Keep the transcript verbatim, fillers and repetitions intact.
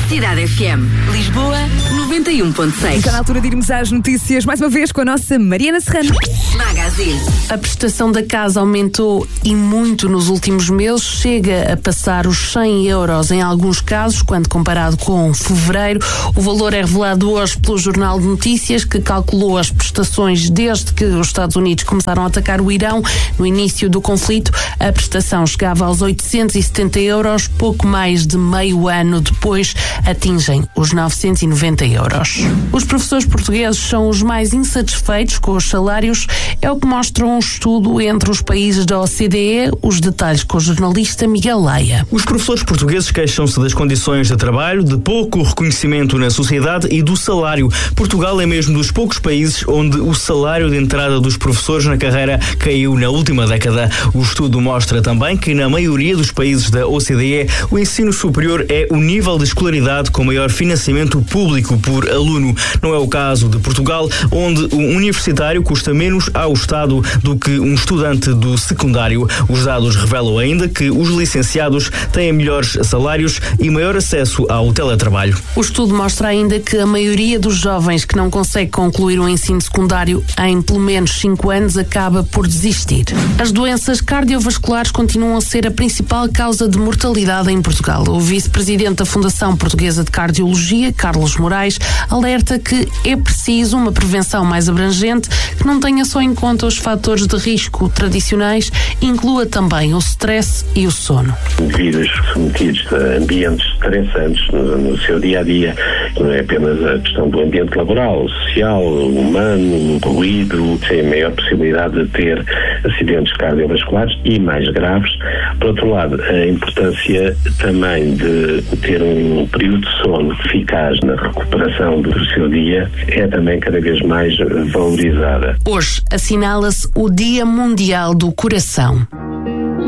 Cidade F M. Lisboa, noventa e um ponto seis. Está na altura de irmos às notícias, mais uma vez com a nossa Mariana Serrano. Magazine. A prestação da casa aumentou e muito nos últimos meses, chega a passar os cem euros em alguns casos, quando comparado com fevereiro. O valor é revelado hoje pelo Jornal de Notícias, que calculou as prestações desde que os Estados Unidos começaram a atacar o Irão. No início do conflito, a prestação chegava aos oitocentos e setenta euros, pouco mais de meio ano depois atingem os novecentos e noventa euros. Os professores portugueses são os mais insatisfeitos com os salários, é o que mostra um estudo entre os países da O C D E. Os detalhes com o jornalista Miguel Leia. Os professores portugueses queixam-se das condições de trabalho, de pouco reconhecimento na sociedade e do salário. Portugal é mesmo dos poucos países onde o salário de entrada dos professores na carreira caiu na última década. O estudo mostra também que na maioria dos países da O C D E o ensino superior é o nível de escolaridade com maior financiamento público por aluno. Não é o caso de Portugal, onde um universitário custa menos ao Estado do que um estudante do secundário. Os dados revelam ainda que os licenciados têm melhores salários e maior acesso ao teletrabalho. O estudo mostra ainda que a maioria dos jovens que não consegue concluir o ensino secundário em pelo menos cinco anos acaba por desistir. As doenças cardiovasculares continuam a ser a principal causa de mortalidade em Portugal. O vice-presidente da Fundação Portuguesa de Cardiologia, Carlos Moraes, alerta que é preciso uma prevenção mais abrangente que não tenha só em conta os fatores de risco tradicionais, inclua também o stress e o sono. Indivíduos submetidos a ambientes estressantes no, no seu dia-a-dia, não é apenas a questão do ambiente laboral, social, humano, ruído, tem maior possibilidade de ter acidentes cardiovasculares e mais graves. Por outro lado, a importância também de ter um período de sono eficaz na recuperação do seu dia é também cada vez mais valorizada. Hoje assinala-se o Dia Mundial do Coração.